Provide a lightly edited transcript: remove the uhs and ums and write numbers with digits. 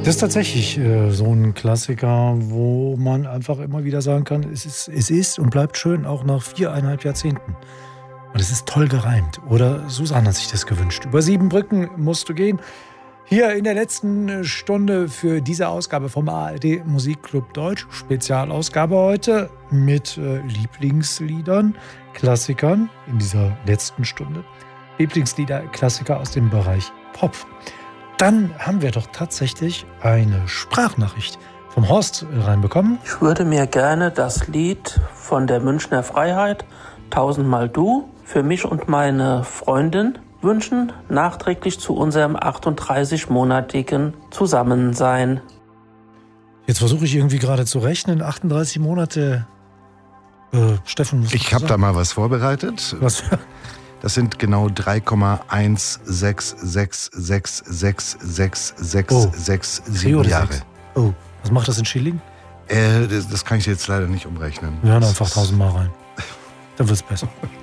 Das ist tatsächlich so ein Klassiker, wo man einfach immer wieder sagen kann, es ist und bleibt schön, auch nach 4,5 Jahrzehnten. Und es ist toll gereimt. Oder Susanne hat sich das gewünscht. Über 7 Brücken musst du gehen. Hier in der letzten Stunde für diese Ausgabe vom ARD Musikclub Deutsch. Spezialausgabe heute mit Lieblingsliedern, Klassikern in dieser letzten Stunde. Lieblingslieder, Klassiker aus dem Bereich Pop. Dann haben wir doch tatsächlich eine Sprachnachricht vom Horst reinbekommen. Ich würde mir gerne das Lied von der Münchner Freiheit, 1000-mal Du, für mich und meine Freundin wünschen, nachträglich zu unserem 38-monatigen Zusammensein. Jetzt versuche ich irgendwie gerade zu rechnen. 38 Monate. Steffen, muss ich habe da mal was vorbereitet. Was? Das sind genau 3,166666667 Jahre. Oh, was macht das in Schilling? Das kann ich jetzt leider nicht umrechnen. Wir hören einfach 1000 Mal rein. Dann wird's besser.